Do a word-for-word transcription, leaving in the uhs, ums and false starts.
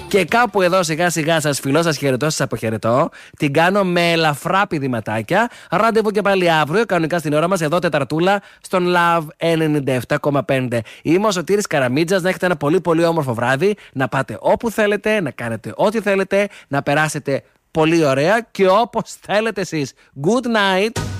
Και κάπου εδώ σιγά σιγά σας φιλώ, σας χαιρετώ, σας αποχαιρετώ. Την κάνω με ελαφρά πηδηματάκια. Ραντεβού και πάλι αύριο, κανονικά στην ώρα μας, εδώ Τεταρτούλα, στον Love ενενήντα επτά κόμμα πέντε. Είμαι ο Σωτήρης Καραμίτζας, να έχετε ένα πολύ πολύ όμορφο βράδυ, να πάτε όπου θέλετε, να κάνετε ό,τι θέλετε, να περάσετε πολύ ωραία και όπως θέλετε εσείς. Good night!